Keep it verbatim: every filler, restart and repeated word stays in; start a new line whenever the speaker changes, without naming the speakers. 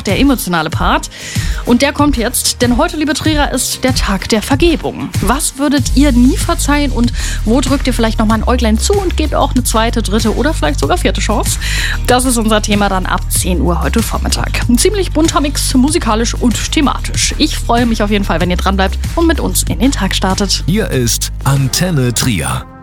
der emotionale Part. Und der kommt jetzt, denn heute, liebe Trierer, ist der Tag der Vergebung. Was würdet ihr nie verzeihen und wo drückt ihr vielleicht nochmal ein Äuglein zu und gebt auch eine zweite, dritte oder vielleicht sogar vierte Chance? Das ist unser Thema dann ab zehn Uhr heute Vormittag. Ein ziemlich bunter Mix, musikalisch und thematisch. Ich freue mich auf jeden Fall, wenn ihr dranbleibt und mit uns in den Tag startet.
Hier ist Antenne Trier.